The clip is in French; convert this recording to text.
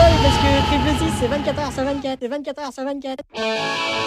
parce que triple 6, c'est 24h sur 24, et 24h sur 24.